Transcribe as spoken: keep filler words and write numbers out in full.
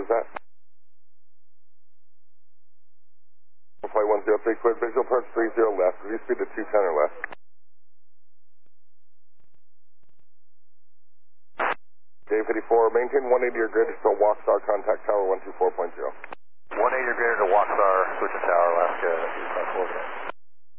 is that? Flight one zero three, cleared visual approach three zero left, review speed to two ten or less. J fifty-four, maintain one eighty or greater to Walkstar, contact tower one two four point zero. one eighty or greater to Walkstar, switch to tower, Alaska,